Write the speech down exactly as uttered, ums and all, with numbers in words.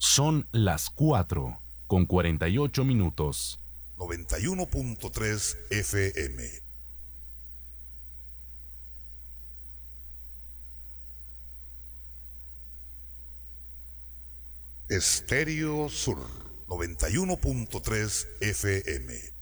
Son las cuatro con cuarenta y ocho minutos. noventa y uno punto tres F M. Estéreo Sur, noventa y uno punto tres F M.